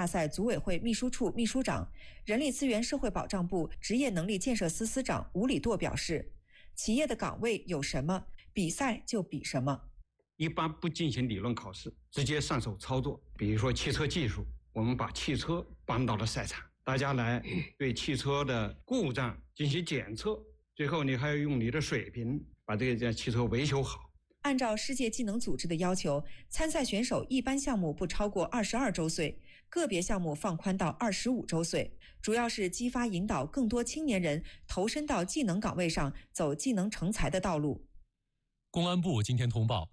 大赛组委会秘书处秘书长、人力资源社会保障部职业能力建设司司长吴礼舵表示，企业的岗位有什么，比赛就比什么。 一般不进行理论考试，直接上手操作。比如说汽车技术，我们把汽车搬到了赛场，大家来对汽车的故障进行检测，最后你还要用你的水平把这个汽车维修好。 按照世界技能组织的要求，参赛选手一般项目不超过22周岁，个别项目放宽到25周岁，主要是激发引导更多青年人投身到技能岗位上，走技能成才的道路。 公安部今天通报，